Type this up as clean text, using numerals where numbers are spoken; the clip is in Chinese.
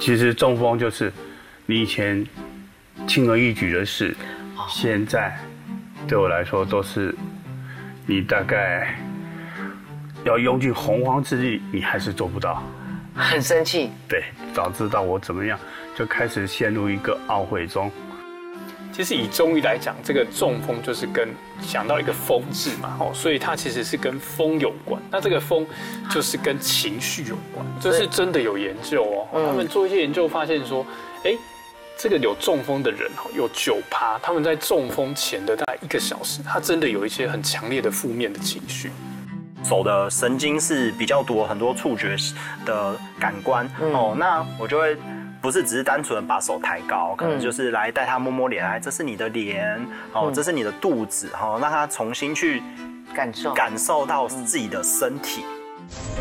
其实中风就是你以前轻而易举的事，现在对我来说都是你大概要用尽洪荒之力，你还是做不到。 很生气。 对，早知道我怎么样，就开始陷入一个懊悔中。 其实以中医来讲，这个中风就是想到一个风字嘛，所以它其实是跟风有关。那这个风就是跟情绪有关，这是真的有研究哦。他们做一些研究发现说，这个有中风的人有9%，他们在中风前的大概1个小时，他真的有一些很强烈的负面的情绪。 手的神经是比较多，很多触觉的感官那我就会不是只是单纯的把手抬高，可能就是来带他摸摸脸，这是你的脸这是你的肚子让他重新去感受到自己的身体。